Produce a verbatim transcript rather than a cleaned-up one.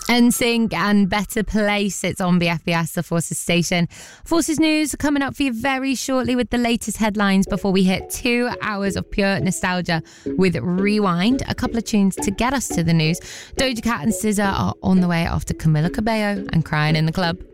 N Sync and Better Place. It's on B F B S, the Forces station. Forces news are coming up for you very shortly with the latest headlines before we hit two hours of pure nostalgia with Rewind. A couple of tunes to get us to the news. Doja Cat and S Z A are on the way after Camila Cabello and Crying in the Club.